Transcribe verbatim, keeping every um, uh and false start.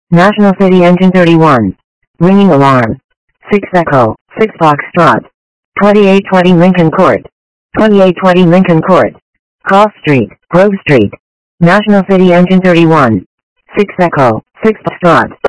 National City Engine thirty-one. Ringing alarm. six Echo, six Foxtrot. twenty-eight twenty Lincoln Court. twenty-eight twenty Lincoln Court. Cross Street, Grove Street. National City Engine thirty-one. six Echo, six Foxtrot.